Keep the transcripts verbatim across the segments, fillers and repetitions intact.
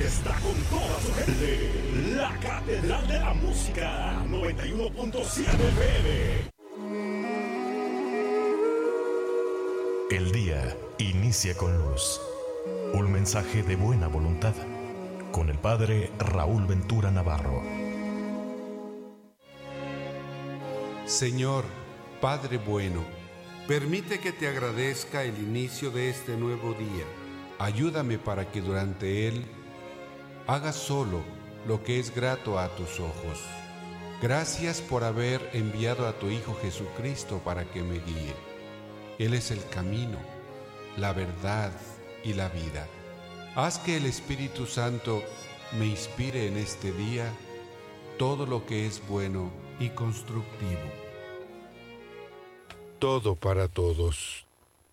que está con toda su gente. La Catedral de la Música, noventa y uno punto siete F M. El día inicia con luz. Un mensaje de buena voluntad. Con el padre Raúl Ventura Navarro. Señor, Padre bueno, permite que te agradezca el inicio de este nuevo día. Ayúdame para que durante él haga solo lo que es grato a tus ojos. Gracias por haber enviado a tu Hijo Jesucristo para que me guíe. Él es el camino, la verdad y la vida. Haz que el Espíritu Santo me inspire en este día todo lo que es bueno y constructivo. Todo para todos.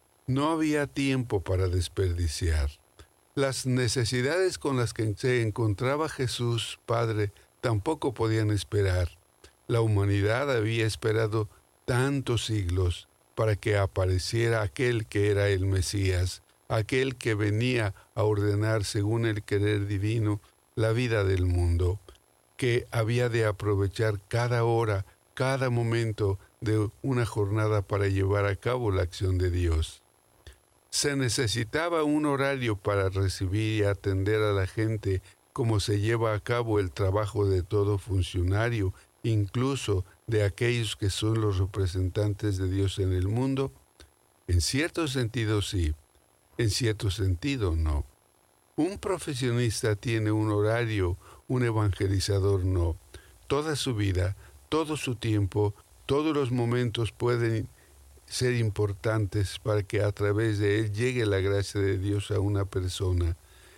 No había tiempo para desperdiciar. Las necesidades con las que se encontraba Jesús, Padre, tampoco podían esperar. La humanidad había esperado tantos siglos para que apareciera aquel que era el Mesías, aquel que venía a ordenar según el querer divino la vida del mundo, que había de aprovechar cada hora, cada momento de una jornada para llevar a cabo la acción de Dios. Se necesitaba un horario para recibir y atender a la gente como se lleva a cabo el trabajo de todo funcionario, incluso de aquellos que son los representantes de Dios en el mundo. En cierto sentido sí, en cierto sentido no. Un profesionista tiene un horario, un evangelizador no. Toda su vida, todo su tiempo, todos los momentos pueden ser importantes para que a través de él llegue la gracia de Dios a una persona.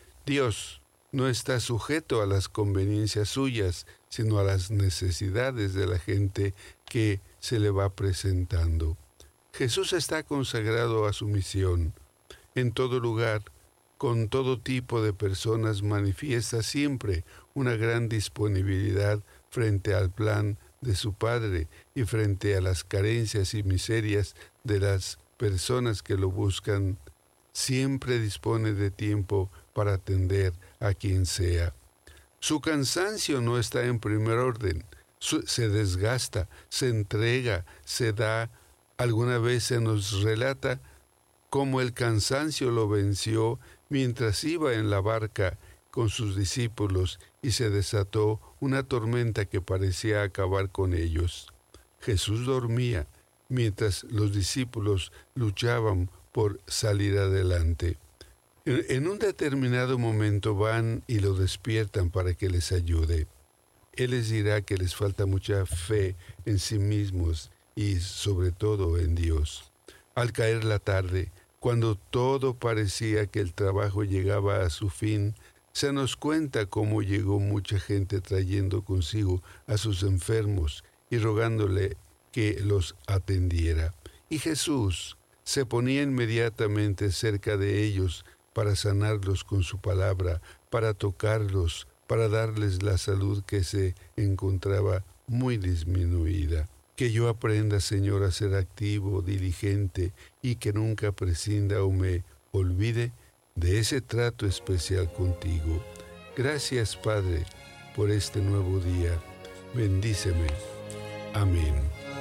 Dios no está sujeto a las conveniencias suyas, sino a las necesidades de la gente que se le va presentando. Jesús está consagrado a su misión. En todo lugar, con todo tipo de personas, manifiesta siempre una gran disponibilidad frente al plan de su Padre y frente a las carencias y miserias de las personas que lo buscan. Siempre dispone de tiempo para atender a quien sea. Su cansancio no está en primer orden. Su, se desgasta, se entrega, se da. Alguna vez se nos relata cómo el cansancio lo venció mientras iba en la barca con sus discípulos y se desató una tormenta que parecía acabar con ellos. Jesús dormía mientras los discípulos luchaban por salir adelante. En, en un determinado momento van y lo despiertan para que les ayude. Él les dirá que les falta mucha fe en sí mismos y sobre todo en Dios. Al caer la tarde, cuando todo parecía que el trabajo llegaba a su fin, se nos cuenta cómo llegó mucha gente trayendo consigo a sus enfermos y rogándole que los atendiera. Y Jesús se ponía inmediatamente cerca de ellos para sanarlos con su palabra, para tocarlos, para darles la salud que se encontraba muy disminuida. Que yo aprenda, Señor, a ser activo, diligente y que nunca prescinda o me olvide de ese trato especial contigo. Gracias, Padre, por este nuevo día. Bendíceme. Amén.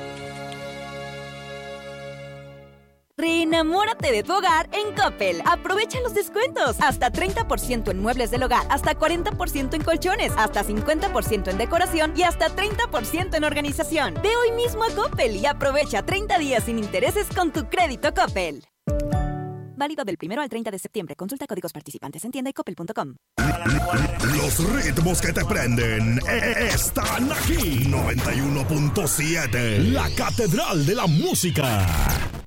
Reenamórate de tu hogar en Coppel. Aprovecha los descuentos. Hasta treinta por ciento en muebles del hogar, hasta cuarenta por ciento en colchones, hasta cincuenta por ciento en decoración y hasta treinta por ciento en organización. Ve hoy mismo a Coppel y aprovecha treinta días sin intereses con tu crédito Coppel. Válido del primero al treinta de septiembre. Consulta códigos participantes en tienda y coppel punto com. Los ritmos que te prenden están aquí. noventa y uno punto siete. La Catedral de la Música.